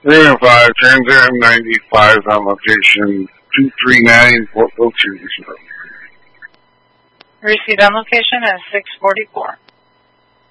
Raven 5, Transit M95 on location 239 Fort Wilton. Received on location at 6:44.